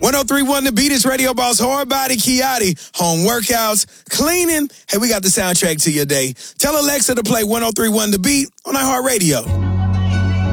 1031 The Beat is Radio Boss, Hard Body Kiati, home workouts, cleaning. Hey, we got the soundtrack to your day. Tell Alexa to play 1031 The Beat on iHeartRadio.